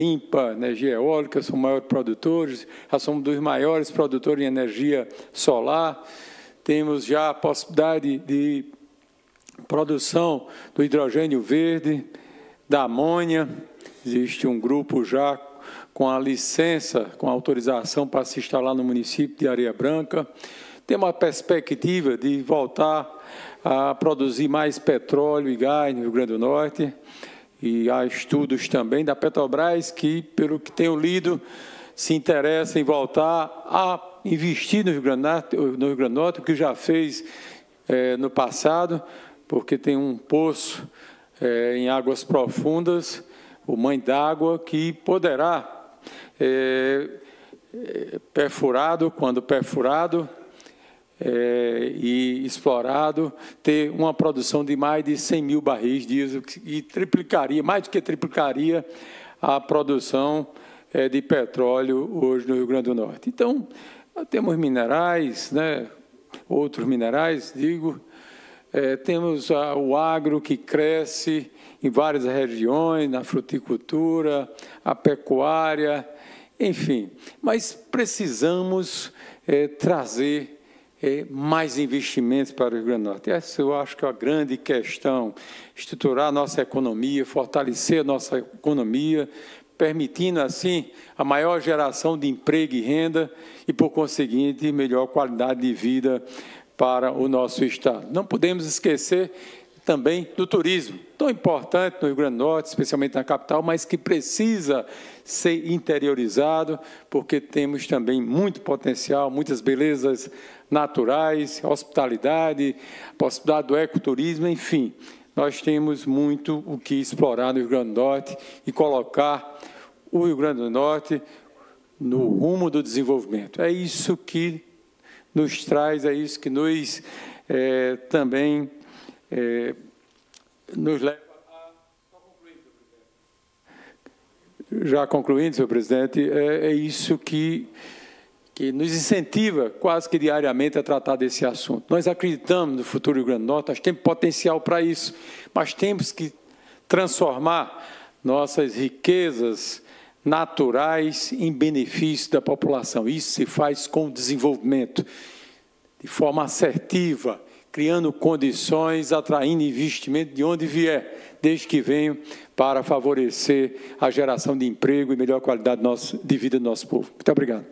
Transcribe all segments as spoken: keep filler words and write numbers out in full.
limpa, energia eólica, somos maiores produtores, já somos dos maiores produtores em energia solar, temos já a possibilidade de produção do hidrogênio verde, da amônia, existe um grupo já com a licença, com a autorização para se instalar no município de Areia Branca, temos a perspectiva de voltar a produzir mais petróleo e gás no Rio Grande do Norte, e há estudos também da Petrobras que, pelo que tenho lido, se interessa em voltar a investir no Rio Grande do Norte, no Rio Grande do Norte, o que já fez é, no passado, porque tem um poço é, em águas profundas, o Mãe d'Água, que poderá, é, é, perfurado, quando perfurado, É, e explorado, ter uma produção de mais de cem mil barris de diesel e triplicaria, mais do que triplicaria a produção é, de petróleo hoje no Rio Grande do Norte. Então, temos minerais, né, outros minerais, digo, é, temos a, o agro que cresce em várias regiões, na fruticultura, a pecuária, enfim, mas precisamos é, trazer É, mais investimentos para o Rio Grande do Norte. Essa eu acho que é a grande questão, estruturar a nossa economia, fortalecer a nossa economia, permitindo, assim, a maior geração de emprego e renda e, por conseguinte, melhor qualidade de vida para o nosso Estado. Não podemos esquecer também do turismo, tão importante no Rio Grande do Norte, especialmente na capital, mas que precisa ser interiorizado, porque temos também muito potencial, muitas belezas naturais, hospitalidade, possibilidade do ecoturismo, enfim, nós temos muito o que explorar no Rio Grande do Norte e colocar o Rio Grande do Norte no rumo do desenvolvimento. É isso que nos traz, é isso que nos é, também é, nos leva a... Já concluindo, senhor presidente, é, é isso que, que nos incentiva quase que diariamente a tratar desse assunto. Nós acreditamos no futuro do Rio Grande do Norte, nós temos potencial para isso, mas temos que transformar nossas riquezas naturais em benefício da população. Isso se faz com o desenvolvimento, de forma assertiva, criando condições, atraindo investimento de onde vier, desde que venham para favorecer a geração de emprego e melhor qualidade de vida do nosso povo. Muito obrigado.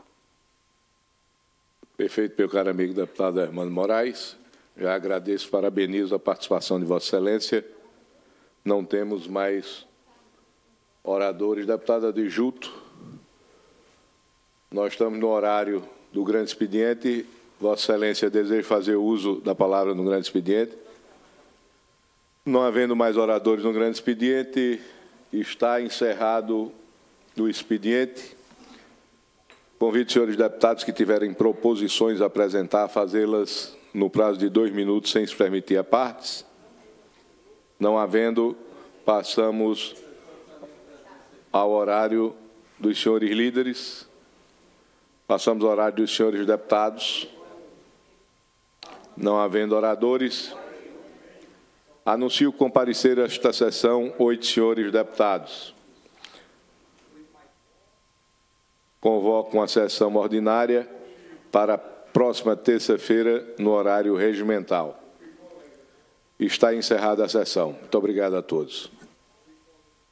Perfeito, meu caro amigo deputado Hermano Moraes. Já agradeço, parabenizo a participação de Vossa Excelência. Não temos mais oradores. Deputado Adjuto, nós estamos no horário do grande expediente. Vossa Excelência deseja fazer uso da palavra no grande expediente. Não havendo mais oradores no grande expediente, está encerrado o expediente. Convido os senhores deputados que tiverem proposições a apresentar, a fazê-las no prazo de dois minutos, sem se permitir a partes. Não havendo, passamos ao horário dos senhores líderes. Passamos ao horário dos senhores deputados. Não havendo oradores, anuncio comparecer a esta sessão oito senhores deputados. Convoco uma sessão ordinária para a próxima terça-feira, no horário regimental. Está encerrada a sessão. Muito obrigado a todos.